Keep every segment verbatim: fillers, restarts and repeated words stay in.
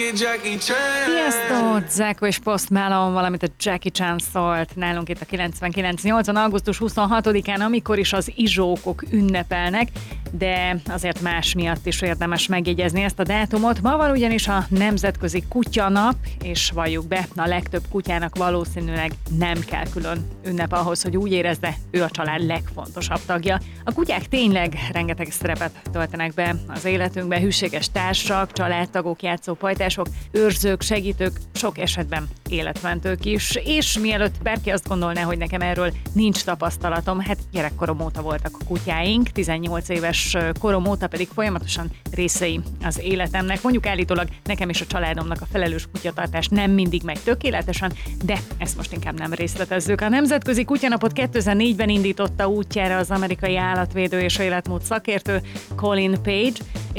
Tiesto, Zeko és Post Malone, valamint a Jackie Chan szólt nálunk itt a kilencvenkilenc nyolcon. augusztus huszonhatodikán, amikor is az izsókok ünnepelnek, de azért más miatt is érdemes megjegyezni ezt a dátumot. Ma van ugyanis a Nemzetközi Kutyanap, és valljuk be, a legtöbb kutyának valószínűleg nem kell külön ünnep ahhoz, hogy úgy érezze, ő a család legfontosabb tagja. A kutyák tényleg rengeteg szerepet töltenek be az életünkbe, hűséges társak, családtagok, játszópajtások, őrzők, segítők, sok esetben életmentők is. És mielőtt bárki azt gondolná, hogy nekem erről nincs tapasztalatom, hát gyerekkorom óta voltak a kutyáink, tizennyolc éves korom óta pedig folyamatosan részei az életemnek. Mondjuk állítólag nekem és a családomnak a felelős kutyatartás nem mindig megy tökéletesen, de ezt most inkább nem részletezzük. A Nemzetközi Kutyanapot kétezer-négyben indította útjára az amerikai állatvédő és életmód szakértő Colin Page,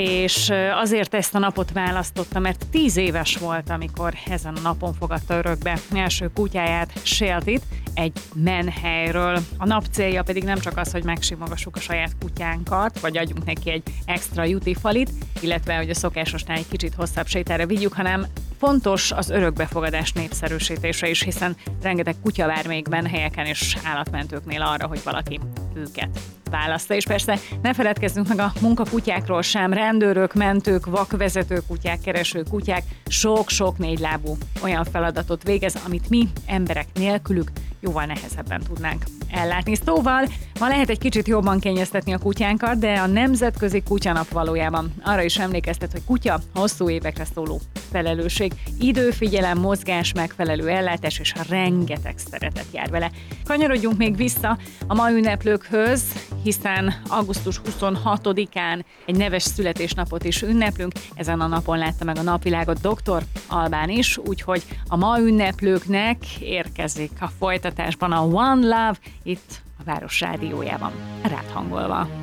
és azért ezt a napot választotta, mert tíz éves volt, amikor ezen a napon fogadta örökbe első kutyáját, Sheltit, egy menhelyről. A nap célja pedig nem csak az, hogy megsimogassuk a saját kutyánkat, vagy adjunk neki egy extra jutifalit, illetve hogy a szokásosnál egy kicsit hosszabb sétára vigyük, hanem fontos az örökbefogadás népszerűsítése is, hiszen rengeteg kutya vár még menhelyeken és állatmentőknél arra, hogy valaki őket választa. És persze ne feledkezzünk meg a munkakutyákról sem, rendőrök, mentők, vakvezető kutyák, kereső kutyák, sok-sok négylábú olyan feladatot végez, amit mi emberek nélkülük jóval nehezebben tudnánk ellátni. Szóval ma lehet egy kicsit jobban kényeztetni a kutyánkat, de a Nemzetközi Kutyanap valójában arra is emlékeztet, hogy kutya hosszú évekre szóló felelősség, időfigyelem, mozgás, megfelelő ellátás és rengeteg szeretet jár vele. Kanyarodjunk még vissza a ma ünneplőkhöz, hiszen augusztus huszonhatodikán egy neves születésnapot is ünneplünk. Ezen a napon látta meg a napvilágot doktor Albán is, úgyhogy a ma ünneplőknek érkezik a folytatásban a One Love itt a Város Rádiójában, rád hangolva.